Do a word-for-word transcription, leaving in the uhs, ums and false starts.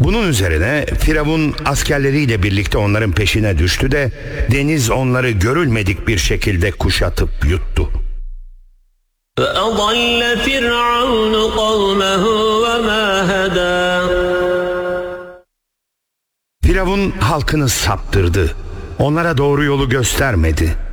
Bunun üzerine Firavun askerleriyle birlikte onların peşine düştü de deniz onları görülmedik bir şekilde kuşatıp yuttu. فَأَضَلَّ فِرْعَوْنُ قَوْمَهُ وَمَا هَدَى Firavun halkını saptırdı. Onlara doğru yolu göstermedi.